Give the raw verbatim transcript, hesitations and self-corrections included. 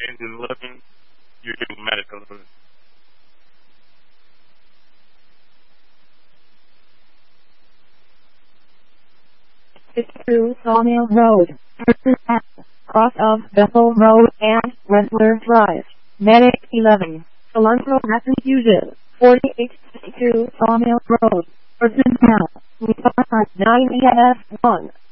change in living, you do medical. fifty-two Sawmill Road, cross of Bethel Road and Wentworth Drive, Medic eleven, Cilantro Massachusetts, forty-eight fifty-two Sawmill Road, Person Town, nine E F one.